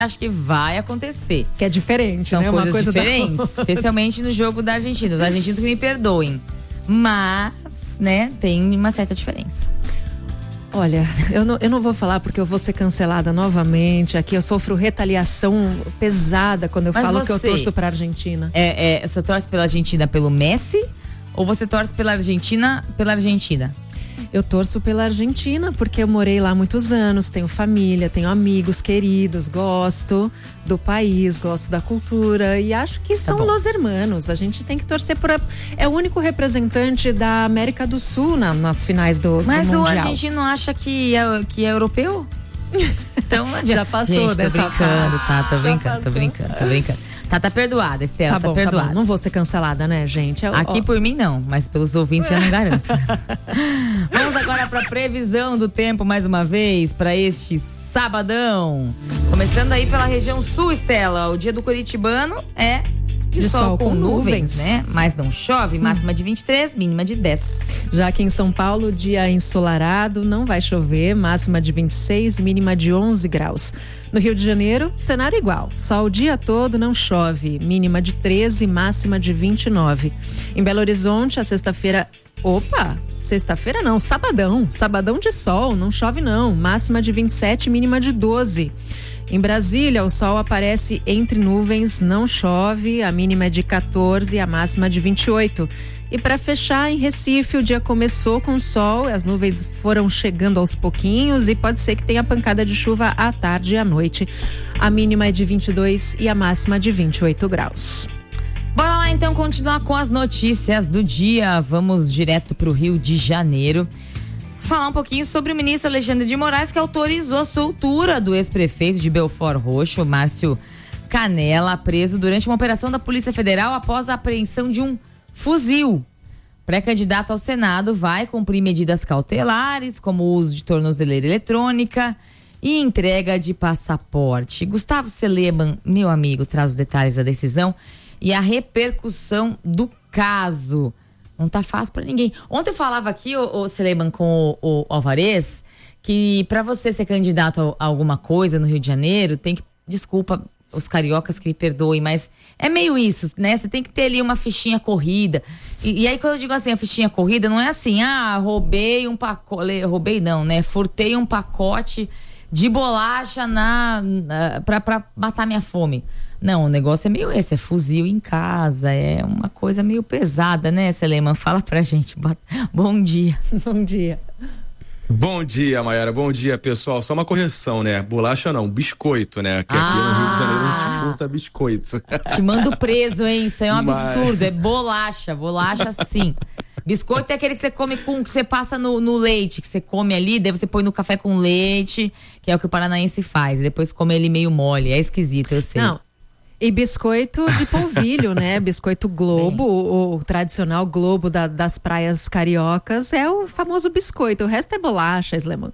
acho que vai acontecer. Que é diferente, São né? coisas Uma coisa diferentes, especialmente no jogo da Argentina. Os argentinos que me perdoem. Mas, né, tem uma certa diferença. Olha, eu não vou falar porque eu vou ser cancelada novamente. Aqui eu sofro retaliação pesada quando eu falo que eu torço pra Argentina. Você torce pela Argentina pelo Messi ou você torce pela Argentina pela Argentina? Eu torço pela Argentina porque eu morei lá há muitos anos, tenho família, tenho amigos queridos, gosto do país, gosto da cultura e acho que são los hermanos. A gente tem que torcer por... É o único representante da América do Sul nas finais do Mundial. Mas o argentino acha que é europeu? Então já passou, gente, dessa brincando, fase. Tô brincando. Tá perdoada, Estela, tá perdoada. Tá bom. Não vou ser cancelada, né, gente? Aqui por mim não, mas pelos ouvintes já não garanto. Vamos agora pra previsão do tempo mais uma vez, pra este sabadão. Começando aí pela região sul, Estela. O dia do curitibano é de sol com nuvens, né? Mas não chove, máxima de 23, mínima de 10. Já aqui em São Paulo, dia ensolarado, não vai chover, máxima de 26, mínima de 11 graus. No Rio de Janeiro, cenário igual. Sol o dia todo, não chove, mínima de 13, máxima de 29. Em Belo Horizonte, a sexta-feira... Sexta-feira não, sabadão. Sabadão de sol, não chove não, máxima de 27, mínima de 12. Em Brasília, o sol aparece entre nuvens, não chove, a mínima é de 14 e a máxima de 28. E para fechar, em Recife, o dia começou com sol, as nuvens foram chegando aos pouquinhos e pode ser que tenha pancada de chuva à tarde e à noite. A mínima é de 22 e a máxima de 28 graus. Bora lá então continuar com as notícias do dia. Vamos direto para o Rio de Janeiro. Falar um pouquinho sobre o ministro Alexandre de Moraes, que autorizou a soltura do ex-prefeito de Belford Roxo, Márcio Canela, preso durante uma operação da Polícia Federal após a apreensão de um fuzil. Pré-candidato ao Senado vai cumprir medidas cautelares, como o uso de tornozeleira eletrônica e entrega de passaporte. Gustavo Seleman, meu amigo, traz os detalhes da decisão e a repercussão do caso. Não tá fácil pra ninguém. Ontem eu falava aqui, o Seleman, com o Alvarez, que pra você ser candidato a alguma coisa no Rio de Janeiro, tem que... Desculpa os cariocas que me perdoem, mas é meio isso, né? Você tem que ter ali uma fichinha corrida. E aí quando eu digo assim, a fichinha corrida, não é assim, roubei um pacote... Roubei não, né? Furtei um pacote de bolacha pra matar minha fome. Não, o negócio é meio esse, é fuzil em casa, é uma coisa meio pesada, né, Seleman? Fala pra gente. Bom dia. Bom dia. Bom dia, Mayara. Bom dia, pessoal. Só uma correção, né? Bolacha não, biscoito, né? Que aqui no Rio de Janeiro a gente furta biscoito. Te mando preso, hein? Isso é um absurdo, é bolacha sim. Biscoito é aquele que você come que você passa no leite, que você come ali, daí você põe no café com leite, que é o que o paranaense faz, e depois come ele meio mole, é esquisito, eu sei. Não. E biscoito de polvilho, né? Biscoito Globo, o tradicional Globo das praias cariocas é o famoso biscoito. O resto é bolacha, Sleman.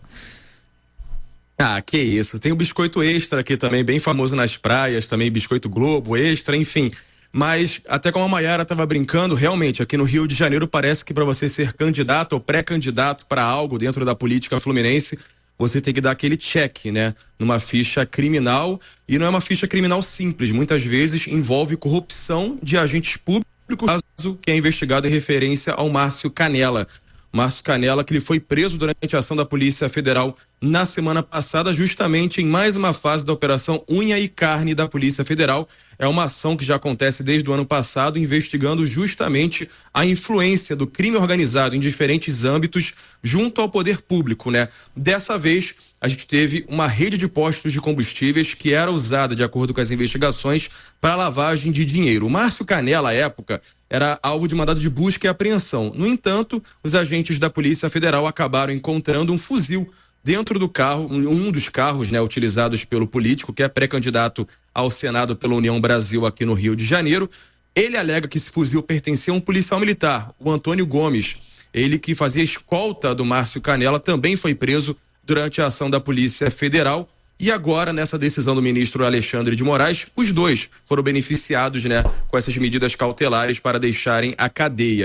Que isso. Tem o biscoito extra aqui também, bem famoso nas praias, também biscoito Globo, extra, enfim. Mas, até como a Mayara estava brincando, realmente, aqui no Rio de Janeiro parece que para você ser candidato ou pré-candidato para algo dentro da política fluminense, você tem que dar aquele check, né? Numa ficha criminal, e não é uma ficha criminal simples, muitas vezes envolve corrupção de agentes públicos, caso que é investigado em referência ao Márcio Canela. Márcio Canela, que ele foi preso durante a ação da Polícia Federal na semana passada, justamente em mais uma fase da Operação Unha e Carne da Polícia Federal. É uma ação que já acontece desde o ano passado, investigando justamente a influência do crime organizado em diferentes âmbitos junto ao poder público, né? Dessa vez, a gente teve uma rede de postos de combustíveis que era usada, de acordo com as investigações, para lavagem de dinheiro. O Márcio Canela, à época, era alvo de mandado de busca e apreensão. No entanto, os agentes da Polícia Federal acabaram encontrando um fuzil dentro do carro, um dos carros, né, utilizados pelo político, que é pré-candidato ao Senado pela União Brasil aqui no Rio de Janeiro. Ele alega que esse fuzil pertencia a um policial militar, o Antônio Gomes. Ele, que fazia escolta do Márcio Canela, também foi preso durante a ação da Polícia Federal. E agora, nessa decisão do ministro Alexandre de Moraes, os dois foram beneficiados, né, com essas medidas cautelares para deixarem a cadeia.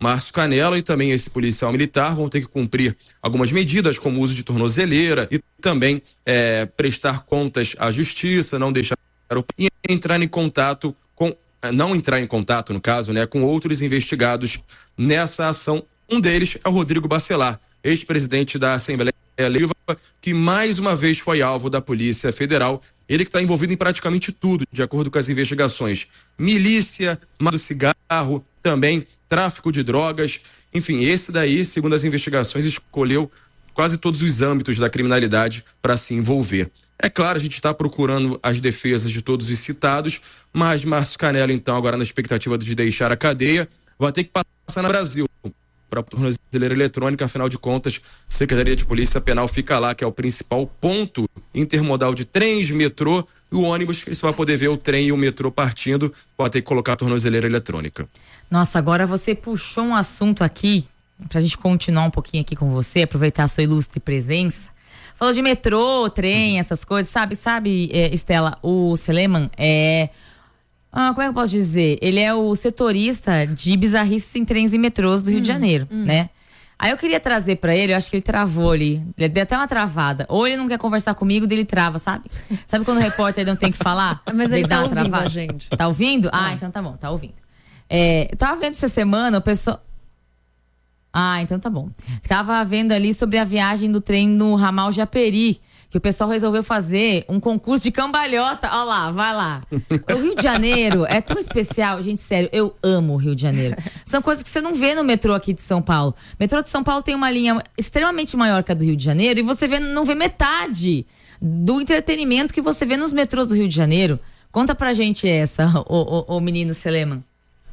Márcio Canela e também esse policial militar vão ter que cumprir algumas medidas, como o uso de tornozeleira e também prestar contas à justiça, não deixar e entrar em contato com, não entrar em contato, no caso, né, com outros investigados nessa ação. Um deles é o Rodrigo Bacelar, ex-presidente da Assembleia Legislativa, que mais uma vez foi alvo da Polícia Federal. Ele que está envolvido em praticamente tudo, de acordo com as investigações. Milícia, do cigarro, também tráfico de drogas. Enfim, esse daí, segundo as investigações, escolheu quase todos os âmbitos da criminalidade para se envolver. É claro, a gente está procurando as defesas de todos os citados, mas Márcio Canela, então, agora na expectativa de deixar a cadeia, vai ter que passar no Brasil para a tornozeleira eletrônica. Afinal de contas, a Secretaria de Polícia Penal fica lá, que é o principal ponto intermodal de trens, metrô e o ônibus. Você vai poder ver o trem e o metrô partindo, vai ter que colocar a tornozeleira eletrônica. Nossa, agora você puxou um assunto aqui, pra gente continuar um pouquinho aqui com você, aproveitar a sua ilustre presença. Falou de metrô, trem, essas coisas, sabe, Estela, o Seleman como é que eu posso dizer? Ele é o setorista de bizarrices em trens e metrôs do Rio de Janeiro, né? Aí eu queria trazer pra ele, eu acho que ele travou ali, ele deu até uma travada. Ou ele não quer conversar comigo, dele trava, sabe? Sabe quando o repórter não tem que falar? Mas ele tá ouvindo travada? A gente. Tá ouvindo? Então tá bom, tá ouvindo. Eu tava vendo essa semana, o pessoal... então tá bom. Tava vendo ali sobre a viagem do trem no ramal Japeri, que o pessoal resolveu fazer um concurso de cambalhota. Olha lá, vai lá. O Rio de Janeiro é tão especial, gente, sério, eu amo o Rio de Janeiro. São coisas que você não vê no metrô aqui de São Paulo. O metrô de São Paulo tem uma linha extremamente maior que a do Rio de Janeiro e você não vê metade do entretenimento que você vê nos metrôs do Rio de Janeiro. Conta pra gente essa, o menino Seleman.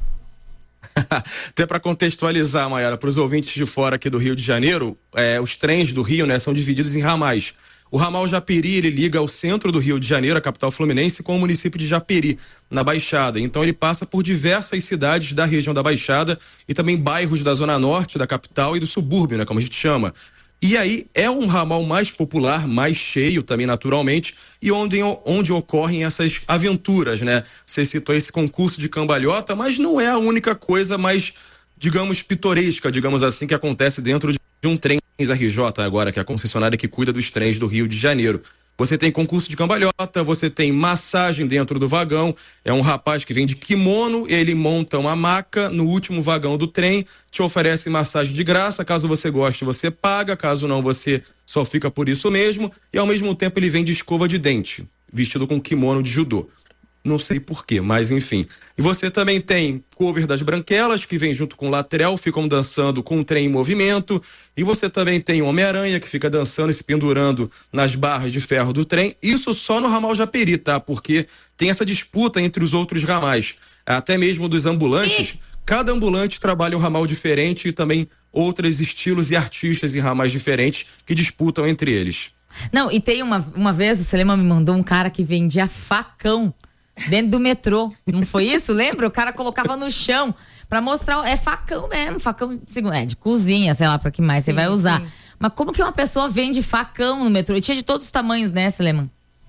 Até para contextualizar, Maiara, para os ouvintes de fora aqui do Rio de Janeiro, os trens do Rio, né, são divididos em ramais. O ramal Japeri, ele liga ao centro do Rio de Janeiro, a capital fluminense, com o município de Japeri, na Baixada. Então ele passa por diversas cidades da região da Baixada e também bairros da zona norte da capital e do subúrbio, né, como a gente chama. E aí é um ramal mais popular, mais cheio também naturalmente, e onde ocorrem essas aventuras, né? Você citou esse concurso de cambalhota, mas não é a única coisa mais, digamos, pitoresca, digamos assim, que acontece dentro de um trem RJ agora, que é a concessionária que cuida dos trens do Rio de Janeiro. Você tem concurso de cambalhota, você tem massagem dentro do vagão, é um rapaz que vem de kimono, ele monta uma maca no último vagão do trem, te oferece massagem de graça, caso você goste você paga, caso não você só fica por isso mesmo, e ao mesmo tempo ele vem de escova de dente, vestido com kimono de judô. Não sei porquê, mas enfim. E você também tem cover das Branquelas, que vem junto com o Latrell, ficam dançando com o trem em movimento. E você também tem o Homem-Aranha, que fica dançando e se pendurando nas barras de ferro do trem. Isso só no ramal Japeri, tá? Porque tem essa disputa entre os outros ramais. Até mesmo dos ambulantes. Cada ambulante trabalha um ramal diferente e também outros estilos e artistas em ramais diferentes que disputam entre eles. Não, e tem uma vez, o Seleman me mandou um cara que vendia facão dentro do metrô, não foi isso? Lembra? O cara colocava no chão pra mostrar, facão mesmo, facão de cozinha, sei lá pra que mais você vai usar. Sim. Mas como que uma pessoa vende facão no metrô? E tinha de todos os tamanhos, né, Seleman?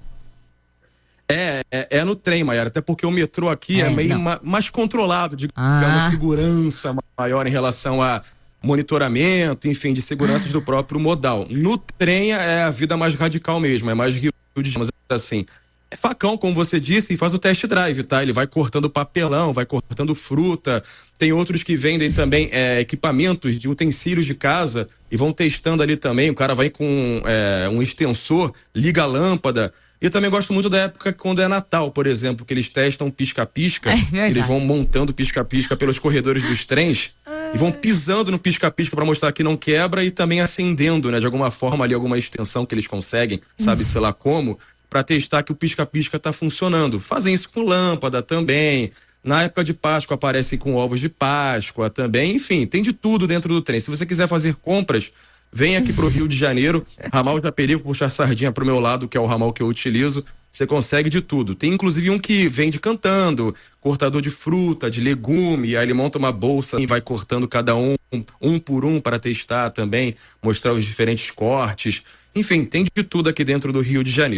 É no trem, Maiara, até porque o metrô aqui é meio mais controlado, digamos, segurança maior em relação a monitoramento, enfim, de seguranças do próprio modal. No trem é a vida mais radical mesmo, é mais rio de digamos assim. É facão, como você disse, e faz o test drive, tá? Ele vai cortando papelão, vai cortando fruta. Tem outros que vendem também equipamentos de utensílios de casa e vão testando ali também. O cara vai com um extensor, liga a lâmpada. E eu também gosto muito da época quando é Natal, por exemplo, que eles testam pisca-pisca. Eles vão montando pisca-pisca pelos corredores dos trens e vão pisando no pisca-pisca para mostrar que não quebra e também acendendo, né? De alguma forma ali, alguma extensão que eles conseguem, sabe, sei lá como, para testar que o pisca-pisca tá funcionando. Fazem isso com lâmpada também. Na época de Páscoa aparecem com ovos de Páscoa também. Enfim, tem de tudo dentro do trem. Se você quiser fazer compras, vem aqui pro Rio de Janeiro, ramal Japeri, vou puxar sardinha pro meu lado, que é o ramal que eu utilizo. Você consegue de tudo. Tem inclusive um que vende cantando, cortador de fruta, de legume, aí ele monta uma bolsa e vai cortando cada um por um para testar também, mostrar os diferentes cortes. Enfim, tem de tudo aqui dentro do Rio de Janeiro.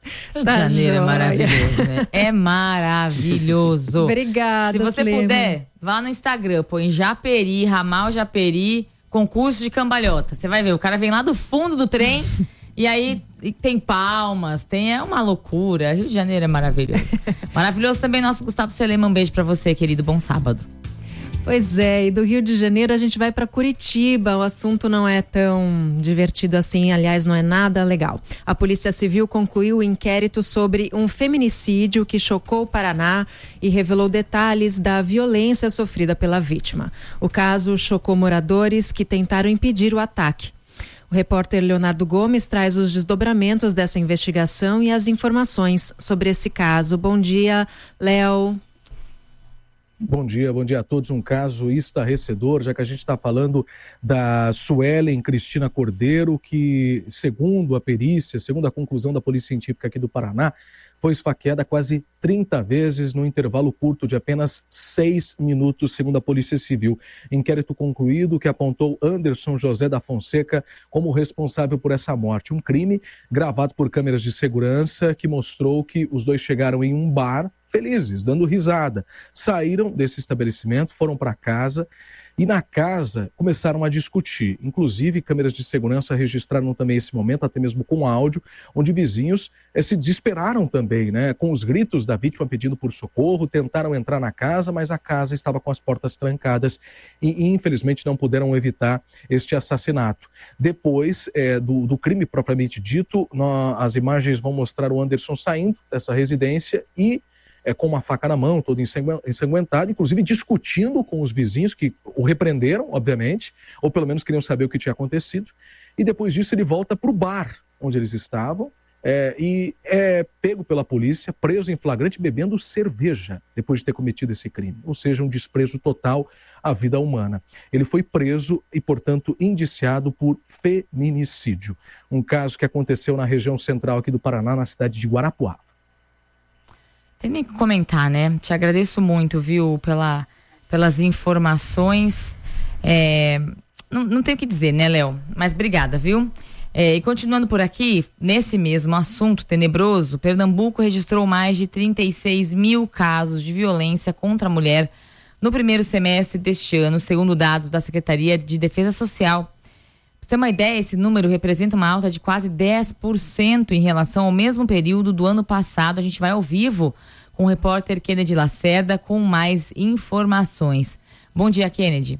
Rio de Janeiro é maravilhoso, né? É maravilhoso. Obrigada, Se você Flema. puder, vá no Instagram, põe Japeri, Ramal Japeri, concurso de cambalhota. Você vai ver, o cara vem lá do fundo do trem e aí tem palmas, é uma loucura. Rio de Janeiro é maravilhoso. Maravilhoso também nosso Gustavo Selema. Um beijo pra você, querido. Bom sábado. Pois é, e do Rio de Janeiro a gente vai para Curitiba. O assunto não é tão divertido assim, aliás, não é nada legal. A Polícia Civil concluiu o inquérito sobre um feminicídio que chocou o Paraná e revelou detalhes da violência sofrida pela vítima. O caso chocou moradores que tentaram impedir o ataque. O repórter Leonardo Gomes traz os desdobramentos dessa investigação e as informações sobre esse caso. Bom dia, Léo. Bom dia a todos. Um caso estarrecedor, já que a gente está falando da Suelen Cristina Cordeiro, que, segundo a perícia, segundo a conclusão da Polícia Científica aqui do Paraná, foi esfaqueada quase 30 vezes no intervalo curto de apenas 6 minutos, segundo a Polícia Civil. Inquérito concluído que apontou Anderson José da Fonseca como responsável por essa morte. Um crime gravado por câmeras de segurança que mostrou que os dois chegaram em um bar felizes, dando risada. Saíram desse estabelecimento, foram para casa e na casa começaram a discutir. Inclusive, câmeras de segurança registraram também esse momento, até mesmo com áudio, onde vizinhos se desesperaram também, né? Com os gritos da vítima pedindo por socorro, tentaram entrar na casa, mas a casa estava com as portas trancadas e infelizmente não puderam evitar este assassinato. Depois do crime propriamente dito, as imagens vão mostrar o Anderson saindo dessa residência e com uma faca na mão, todo ensanguentado, inclusive discutindo com os vizinhos que o repreenderam, obviamente, ou pelo menos queriam saber o que tinha acontecido. E depois disso ele volta para o bar onde eles estavam e é pego pela polícia, preso em flagrante, bebendo cerveja depois de ter cometido esse crime. Ou seja, um desprezo total à vida humana. Ele foi preso e, portanto, indiciado por feminicídio. Um caso que aconteceu na região central aqui do Paraná, na cidade de Guarapuava. Tem nem que comentar, né? Te agradeço muito, viu, pelas informações. Não tenho o que dizer, né, Léo? Mas obrigada, viu? E continuando por aqui, nesse mesmo assunto tenebroso, Pernambuco registrou mais de 36 mil casos de violência contra a mulher no primeiro semestre deste ano, segundo dados da Secretaria de Defesa Social. Pra você ter uma ideia, esse número representa uma alta de quase 10% em relação ao mesmo período do ano passado. A gente vai ao vivo com o repórter Kennedy Lacerda com mais informações. Bom dia, Kennedy.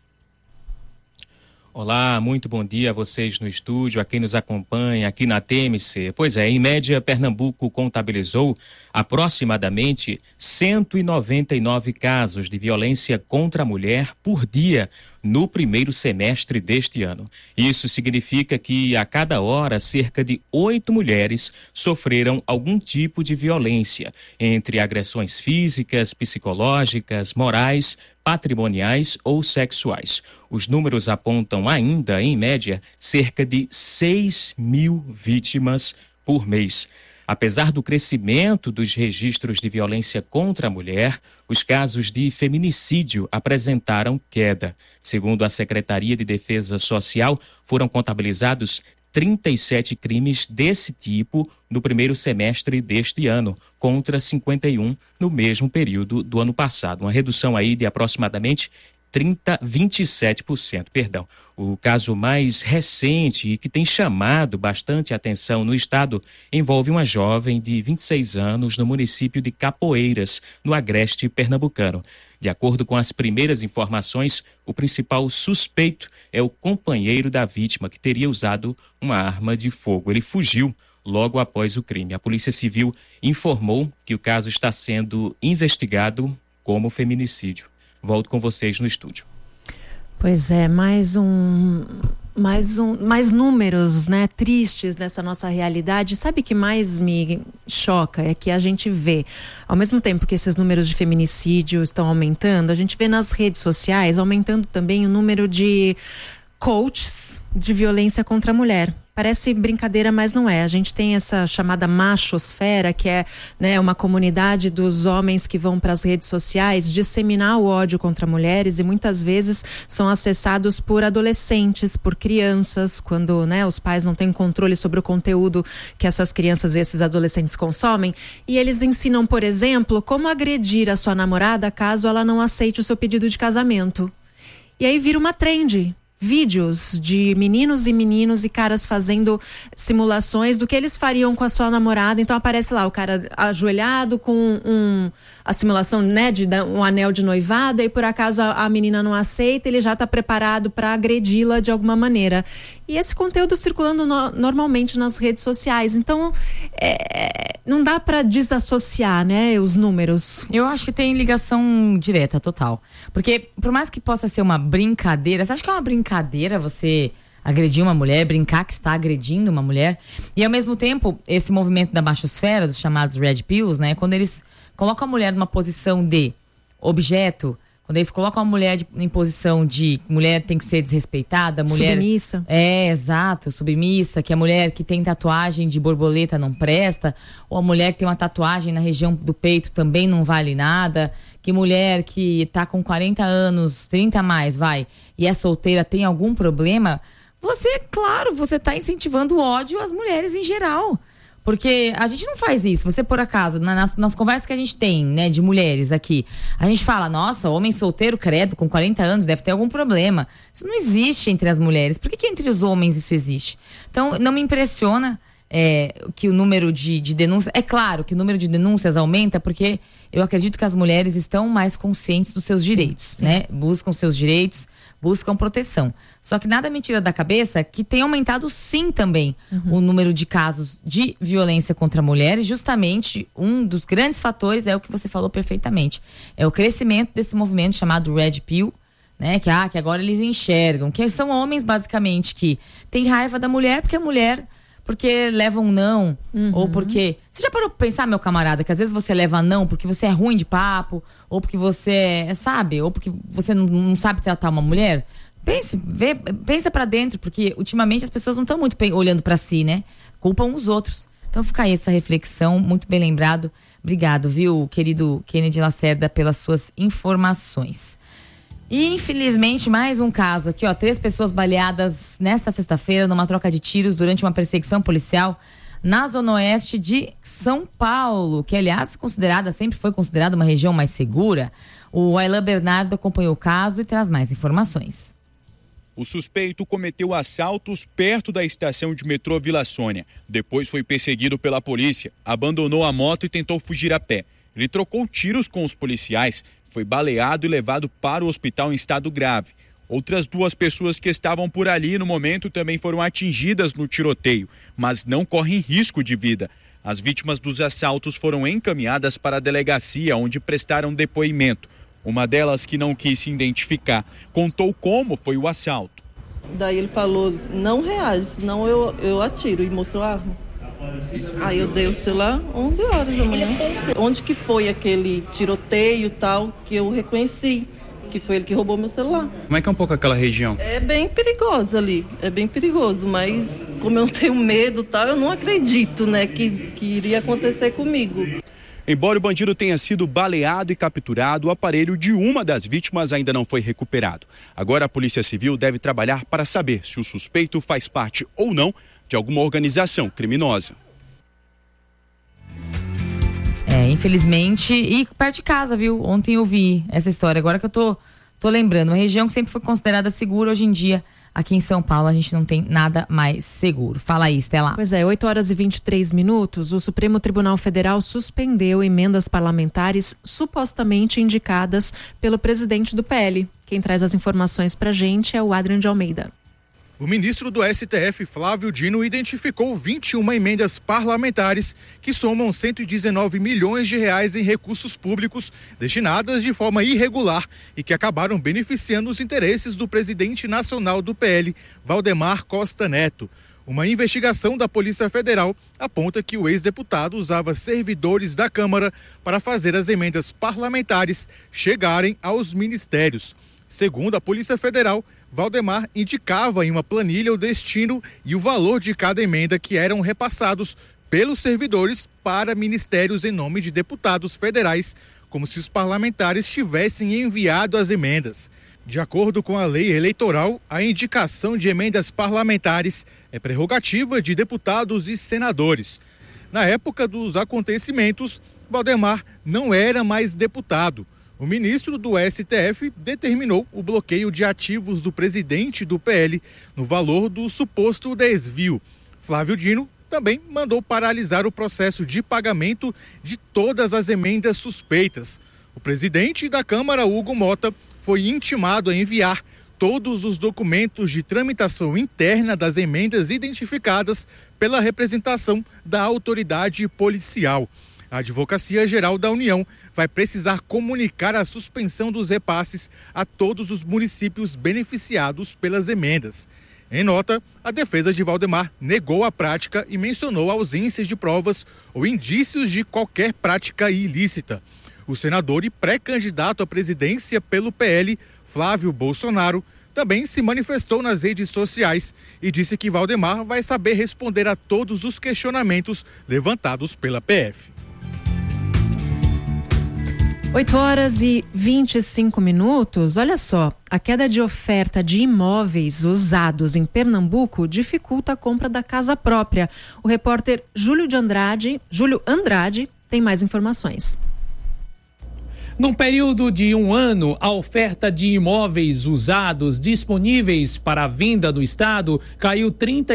Olá, muito bom dia a vocês no estúdio, a quem nos acompanha aqui na TMC. Pois é, em média, Pernambuco contabilizou aproximadamente 199 casos de violência contra a mulher por dia no primeiro semestre deste ano. Isso significa que a cada hora cerca de 8 mulheres sofreram algum tipo de violência, entre agressões físicas, psicológicas, morais, patrimoniais ou sexuais. Os números apontam ainda, em média, cerca de 6 mil vítimas por mês. Apesar do crescimento dos registros de violência contra a mulher, os casos de feminicídio apresentaram queda. Segundo a Secretaria de Defesa Social, foram contabilizados 37 crimes desse tipo no primeiro semestre deste ano, contra 51 no mesmo período do ano passado. Uma redução aí de aproximadamente 27%, perdão. O caso mais recente e que tem chamado bastante atenção no estado envolve uma jovem de 26 anos no município de Capoeiras, no agreste pernambucano. De acordo com as primeiras informações, o principal suspeito é o companheiro da vítima, que teria usado uma arma de fogo. Ele fugiu logo após o crime. A Polícia Civil informou que o caso está sendo investigado como feminicídio. Volto com vocês no estúdio. Pois é, mais números, né, tristes nessa nossa realidade. Sabe o que mais me choca é que a gente vê, ao mesmo tempo que esses números de feminicídio estão aumentando, a gente vê nas redes sociais aumentando também o número de coaches de violência contra a mulher. Parece brincadeira, mas não é. A gente tem essa chamada machosfera, que é, né, uma comunidade dos homens que vão para as redes sociais disseminar o ódio contra mulheres, e muitas vezes são acessados por adolescentes, por crianças, quando, né, os pais não têm controle sobre o conteúdo que essas crianças e esses adolescentes consomem, e eles ensinam, por exemplo, como agredir a sua namorada caso ela não aceite o seu pedido de casamento. E aí vira uma trend. Vídeos de meninos e caras fazendo simulações do que eles fariam com a sua namorada. Então aparece lá o cara ajoelhado com a simulação, né, de um anel de noivado, e por acaso a menina não aceita, ele já está preparado para agredi-la de alguma maneira. E esse conteúdo circulando normalmente nas redes sociais. Então não dá para desassociar, né, os números. Eu acho que tem ligação direta, total. Porque por mais que possa ser uma brincadeira, você acha que é uma brincadeira você agredir uma mulher, brincar que está agredindo uma mulher? E ao mesmo tempo, esse movimento da machosfera, dos chamados Red Pills, né, quando eles colocam a mulher numa posição de objeto, quando eles colocam a mulher em posição de mulher tem que ser desrespeitada, mulher submissa. Exato, submissa, que a mulher que tem tatuagem de borboleta não presta, ou a mulher que tem uma tatuagem na região do peito também não vale nada, que mulher que tá com 40 anos, 30 a mais, e é solteira tem algum problema, você tá incentivando o ódio às mulheres em geral. Porque a gente não faz isso. Você, por acaso, nas conversas que a gente tem, né, de mulheres aqui, a gente fala, nossa, homem solteiro, credo, com 40 anos, deve ter algum problema. Isso não existe entre as mulheres. Por que entre os homens isso existe? Então, não me impressiona que o número de denúncias... É claro que o número de denúncias aumenta porque eu acredito que as mulheres estão mais conscientes dos seus direitos, sim. Né? Buscam seus direitos, buscam proteção. Só que nada me tira da cabeça que tem aumentado sim também o número de casos de violência contra mulheres. Justamente um dos grandes fatores é o que você falou perfeitamente. É o crescimento desse movimento chamado Red Pill, né? Que agora eles enxergam, que são homens basicamente que têm raiva da mulher porque leva um não, ou porque... Você já parou pra pensar, meu camarada, que às vezes você leva não porque você é ruim de papo, ou porque você, sabe, ou porque você não sabe tratar uma mulher? Pensa pra dentro, porque ultimamente as pessoas não estão muito olhando pra si, né? Culpam os outros. Então fica aí essa reflexão, muito bem lembrado. Obrigado, viu, querido Kennedy Lacerda, pelas suas informações. E infelizmente mais um caso aqui, 3 pessoas baleadas nesta sexta-feira numa troca de tiros durante uma perseguição policial na zona oeste de São Paulo, que aliás sempre foi considerada uma região mais segura. O Aylan Bernardo acompanhou o caso e traz mais informações. O suspeito cometeu assaltos perto da estação de metrô Vila Sônia. Depois foi perseguido pela polícia, abandonou a moto e tentou fugir a pé. Ele trocou tiros com os policiais, foi baleado e levado para o hospital em estado grave. Outras 2 pessoas que estavam por ali no momento também foram atingidas no tiroteio, mas não correm risco de vida. As vítimas dos assaltos foram encaminhadas para a delegacia, onde prestaram depoimento. Uma delas, que não quis se identificar, contou como foi o assalto. Daí ele falou, não reage, senão eu atiro, e mostrou a arma. Aí eu dei o celular 11 horas da manhã. Onde que foi aquele tiroteio e tal, que eu reconheci, que foi ele que roubou meu celular. Como é que é um pouco aquela região? É bem perigoso ali, é bem perigoso, mas como eu não tenho medo e tal, eu não acredito, né, que iria acontecer comigo. Embora o bandido tenha sido baleado e capturado, o aparelho de uma das vítimas ainda não foi recuperado. Agora a Polícia Civil deve trabalhar para saber se o suspeito faz parte ou não de alguma organização criminosa. Infelizmente, e perto de casa, viu? Ontem eu vi essa história, agora que eu tô lembrando. Uma região que sempre foi considerada segura, hoje em dia, aqui em São Paulo, a gente não tem nada mais seguro. Fala aí, Estela. Pois é, 8 horas e 23 minutos, o Supremo Tribunal Federal suspendeu emendas parlamentares supostamente indicadas pelo presidente do PL. Quem traz as informações pra gente é o Adrian de Almeida. O ministro do STF, Flávio Dino, identificou 21 emendas parlamentares que somam 119 milhões de reais em recursos públicos destinadas de forma irregular e que acabaram beneficiando os interesses do presidente nacional do PL, Valdemar Costa Neto. Uma investigação da Polícia Federal aponta que o ex-deputado usava servidores da Câmara para fazer as emendas parlamentares chegarem aos ministérios. Segundo a Polícia Federal, Valdemar indicava em uma planilha o destino e o valor de cada emenda que eram repassados pelos servidores para ministérios em nome de deputados federais, como se os parlamentares tivessem enviado as emendas. De acordo com a lei eleitoral, a indicação de emendas parlamentares é prerrogativa de deputados e senadores. Na época dos acontecimentos, Valdemar não era mais deputado. O ministro do STF determinou o bloqueio de ativos do presidente do PL no valor do suposto desvio. Flávio Dino também mandou paralisar o processo de pagamento de todas as emendas suspeitas. O presidente da Câmara, Hugo Mota, foi intimado a enviar todos os documentos de tramitação interna das emendas identificadas pela representação da autoridade policial. A Advocacia Geral da União vai precisar comunicar a suspensão dos repasses a todos os municípios beneficiados pelas emendas. Em nota, a defesa de Valdemar negou a prática e mencionou ausências de provas ou indícios de qualquer prática ilícita. O senador e pré-candidato à presidência pelo PL, Flávio Bolsonaro, também se manifestou nas redes sociais e disse que Valdemar vai saber responder a todos os questionamentos levantados pela PF. 8h25. Olha só, a queda de oferta de imóveis usados em Pernambuco dificulta a compra da casa própria. O repórter Júlio Andrade tem mais informações. Num período de 1 ano, a oferta de imóveis usados disponíveis para a venda no estado caiu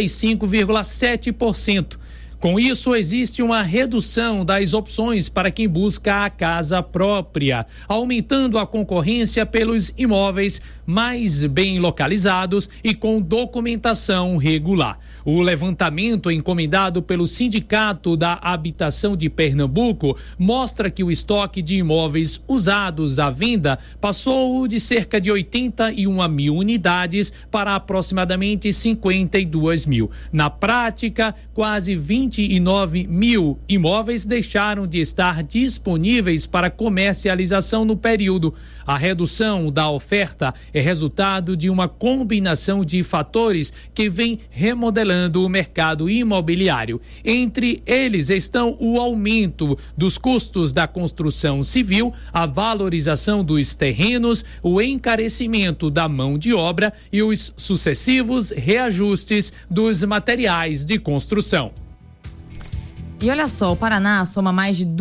35,7%. Com isso, existe uma redução das opções para quem busca a casa própria, aumentando a concorrência pelos imóveis mais bem localizados e com documentação regular. O levantamento encomendado pelo Sindicato da Habitação de Pernambuco mostra que o estoque de imóveis usados à venda passou de cerca de 81 mil unidades para aproximadamente 52 mil. Na prática, quase 29 mil imóveis deixaram de estar disponíveis para comercialização no período. A redução da oferta é resultado de uma combinação de fatores que vem remodelando o mercado imobiliário. Entre eles estão o aumento dos custos da construção civil, a valorização dos terrenos, o encarecimento da mão de obra e os sucessivos reajustes dos materiais de construção. E olha só, o Paraná soma mais de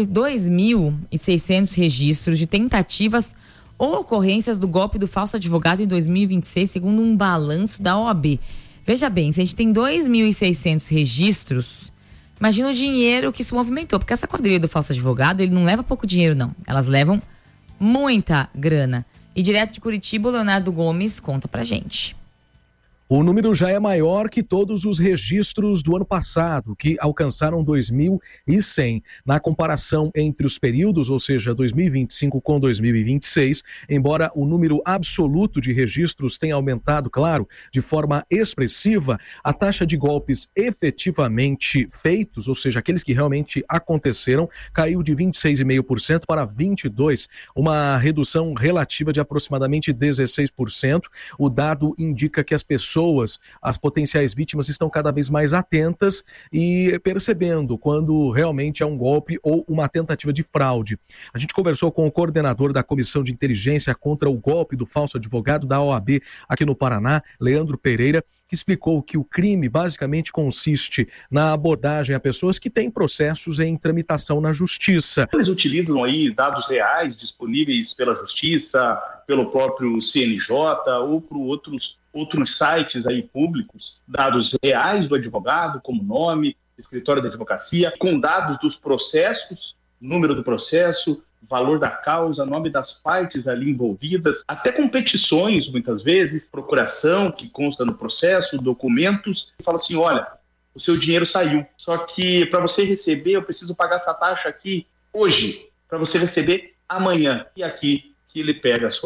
2.600 registros de tentativas ou ocorrências do golpe do falso advogado em 2026, segundo um balanço da OAB. Veja bem, se a gente tem 2.600 registros, imagina o dinheiro que isso movimentou, porque essa quadrilha do falso advogado, ele não leva pouco dinheiro, não. Elas levam muita grana. E direto de Curitiba, o Leonardo Gomes conta pra gente. O número já é maior que todos os registros do ano passado, que alcançaram 2.100. Na comparação entre os períodos, ou seja, 2025 com 2026, embora o número absoluto de registros tenha aumentado, claro, de forma expressiva, a taxa de golpes efetivamente feitos, ou seja, aqueles que realmente aconteceram, caiu de 26,5% para 22%, uma redução relativa de aproximadamente 16%. O dado indica que as potenciais vítimas estão cada vez mais atentas e percebendo quando realmente é um golpe ou uma tentativa de fraude. A gente conversou com o coordenador da Comissão de Inteligência contra o Golpe do Falso Advogado da OAB aqui no Paraná, Leandro Pereira, que explicou que o crime basicamente consiste na abordagem a pessoas que têm processos em tramitação na justiça. Eles utilizam aí dados reais disponíveis pela justiça, pelo próprio CNJ ou por outros sites aí públicos, dados reais do advogado, como nome, escritório da advocacia, com dados dos processos, número do processo, valor da causa, nome das partes ali envolvidas, até com petições, muitas vezes, procuração que consta no processo, documentos, e fala assim, olha, o seu dinheiro saiu, só que para você receber, eu preciso pagar essa taxa aqui hoje, para você receber amanhã, e aqui que ele pega a sua vítima.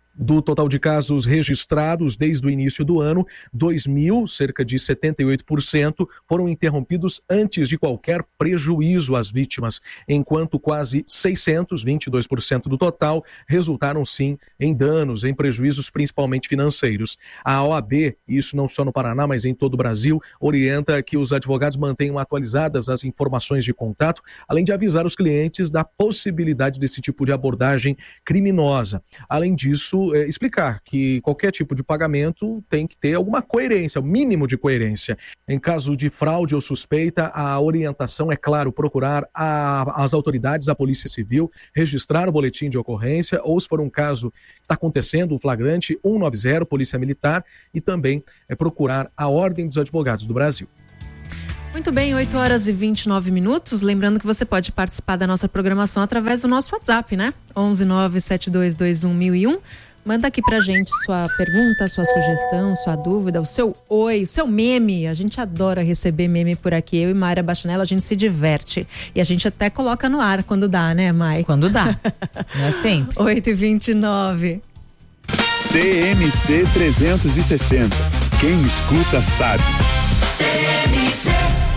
Do total de casos registrados desde o início do ano, 2.000, cerca de 78%, foram interrompidos antes de qualquer prejuízo às vítimas, enquanto quase 600, 22% do total, resultaram sim em danos, em prejuízos principalmente financeiros. A OAB, isso não só no Paraná, mas em todo o Brasil, orienta que os advogados mantenham atualizadas as informações de contato, além de avisar os clientes da possibilidade desse tipo de abordagem criminosa. Além disso, explicar que qualquer tipo de pagamento tem que ter alguma coerência, o mínimo de coerência. Em caso de fraude ou suspeita, a orientação é, claro, procurar as autoridades, a Polícia Civil, registrar o boletim de ocorrência, ou se for um caso que está acontecendo, o flagrante, 190, Polícia Militar, e também procurar a Ordem dos Advogados do Brasil. Muito bem, 8h29. Lembrando que você pode participar da nossa programação através do nosso WhatsApp, né? 11972211001. Manda aqui pra gente sua pergunta, sua sugestão, sua dúvida, o seu oi, o seu meme. A gente adora receber meme por aqui. Eu e Mayra Bastianella, a gente se diverte. E a gente até coloca no ar quando dá, né, Mai? Quando dá. Não é sempre. 8h29. TMC 360. Quem escuta sabe. TMC.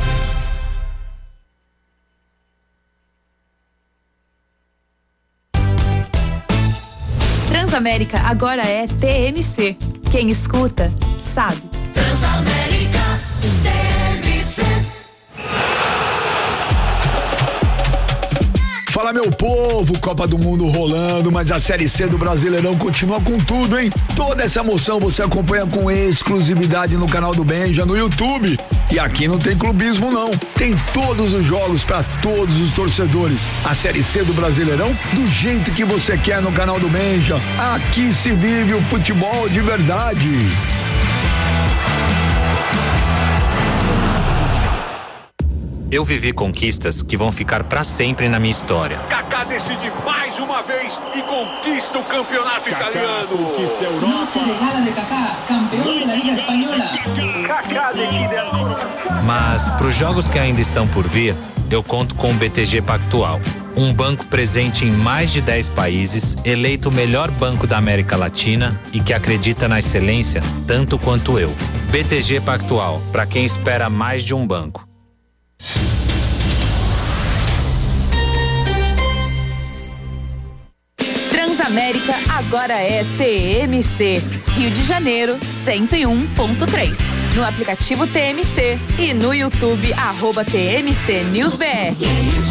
Transamérica agora é TMC. Quem escuta, sabe. Transamérica TMC. Fala, meu povo, Copa do Mundo rolando, mas a Série C do Brasileirão continua com tudo, hein? Toda essa emoção você acompanha com exclusividade no canal do Benja, no YouTube. E aqui não tem clubismo, não. Tem todos os jogos para todos os torcedores. A Série C do Brasileirão, do jeito que você quer no canal do Benja. Aqui se vive o futebol de verdade. Eu vivi conquistas que vão ficar para sempre na minha história. Kaká decide mais uma vez e conquista o campeonato italiano. Conquista a Europa. Noche de gala de Kaká, campeão da Liga Espanhola. Kaká decide a... Mas para os jogos que ainda estão por vir, eu conto com o BTG Pactual. Um banco presente em mais de 10 países, eleito o melhor banco da América Latina e que acredita na excelência tanto quanto eu. BTG Pactual, para quem espera mais de um banco. Transamérica agora é TMC. Rio de Janeiro 101.3. No aplicativo TMC e no YouTube @TMC News BR.